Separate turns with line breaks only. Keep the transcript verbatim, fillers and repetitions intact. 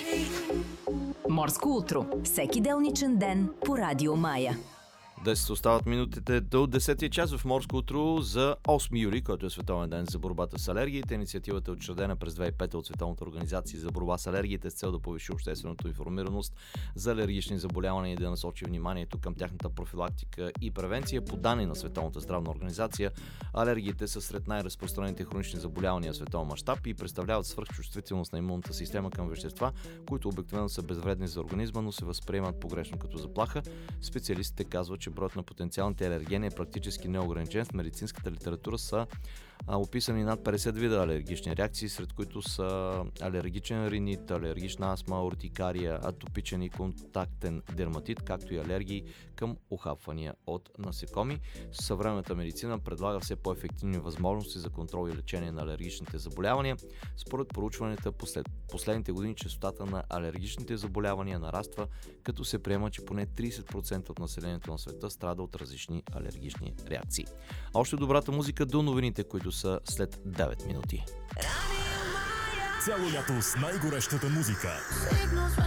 Морско утро. Всеки делничен ден по Радио Мая.
десет остават минутите до десетия час в Морско утро за осми юли, който е Световен ден за борбата с алергиите. Инициативата е учредена през две хиляди и пета от Световната организация за борба с алергиите с цел да повиши обществената информираност за алергични заболявания и да насочи вниманието към тяхната профилактика и превенция. По данни на Световната здравна организация, алергиите са сред най-разпространените хронични заболявания в световен мащаб и представляват свръхчувствителност на имунната система към вещества, които обикновено са безвредни за организма, но се възприемат погрешно като заплаха. Специалистите казват, че броят на потенциалните алергени е практически неограничен. В медицинската литература са а, описани над петдесет вида алергични реакции, сред които са алергичен ринит, алергична астма, уртикария, атопичен и контактен дерматит, както и алергии към ухапвания от насекоми. Съвременната медицина предлага все по-ефективни възможности за контрол и лечение на алергичните заболявания. Според проучванията, послед последните години честотата на алергичните заболявания нараства, като се приема, че поне тридесет процента от населението на света страда от различни алергични реакции. А още добрата музика до новините, които са след девет минути.
Цяло лято с най-горещата музика.